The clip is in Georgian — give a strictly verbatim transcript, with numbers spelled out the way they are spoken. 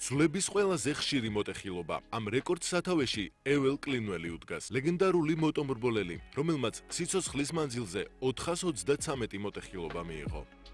ძვლების ყველაზე ხშირი მოტეხილობა. Ამ რეკორდს სათავეში ეվել კლინველი უდგას, ლეგენდარული მოტომრბოლელი, რომელმაც სიცოცხლის მანძილზე ოთხას ოცდათვრამეტი მოტეხილობა მიიღო.